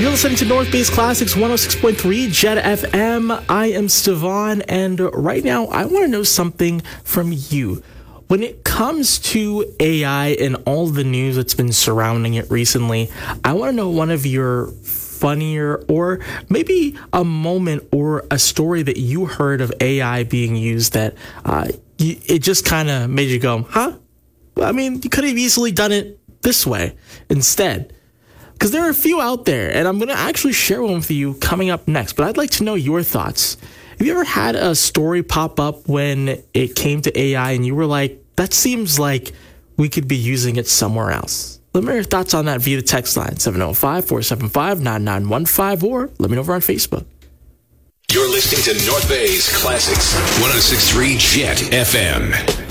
You're listening to North Base Classics 106.3 Jet FM. I am Stevan, and right now I want to know something from you. When it comes to AI and all the news that's been surrounding it recently, I want to know one of your funnier or maybe a moment or a story that you heard of AI being used that it just kind of made you go, huh? I mean, you could have easily done it this way instead. Because there are a few out there, and I'm going to actually share one with you coming up next. But I'd like to know your thoughts. Have you ever had a story pop up when it came to AI and you were like, that seems like we could be using it somewhere else? Let me know your thoughts on that via the text line, 705-475-9915, or let me know over on Facebook. You're listening to North Bay's Classics 106.3 Jet FM.